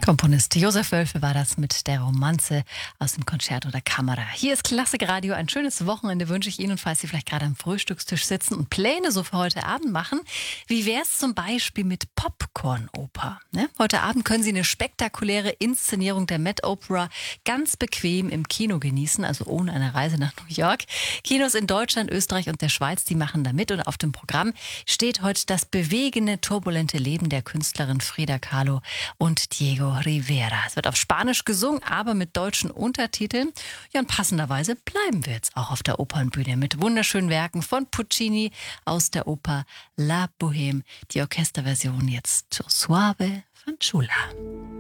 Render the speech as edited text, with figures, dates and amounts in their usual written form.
Komponist Josef Wölfe war das mit der Romanze aus dem Concerto da Camera. Hier ist Klassikradio. Ein schönes Wochenende wünsche ich Ihnen. Und falls Sie vielleicht gerade am Frühstückstisch sitzen und Pläne so für heute Abend machen, wie wäre es zum Beispiel mit Popcorn-Oper? Ne? Heute Abend können Sie eine spektakuläre Inszenierung der Met Opera ganz bequem im Kino genießen, also ohne eine Reise nach New York. Kinos in Deutschland, Österreich und der Schweiz, die machen da mit. Und auf dem Programm steht heute das bewegende, turbulente Leben der Künstlerin Frida Kahlo und Diego Rivera. Es wird auf Spanisch gesungen, aber mit deutschen Untertiteln. Ja, und passenderweise bleiben wir jetzt auch auf der Opernbühne mit wunderschönen Werken von Puccini aus der Oper La Bohème. Die Orchesterversion jetzt Suave Fanciulla.